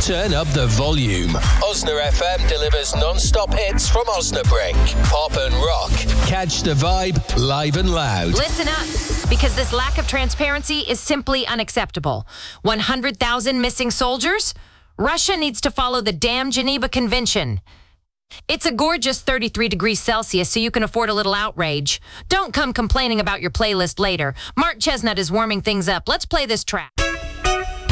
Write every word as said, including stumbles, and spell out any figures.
Turn up the volume. Osna F M delivers non-stop hits from Osnabrück. Pop and rock. Catch the vibe live and loud. Listen up, because this lack of transparency is simply unacceptable. one hundred thousand missing soldiers? Russia needs to follow the damn Geneva Convention. It's a gorgeous thirty-three degrees Celsius, so you can afford a little outrage. Don't come complaining about your playlist later. Mark Chestnut is warming things up. Let's play this track.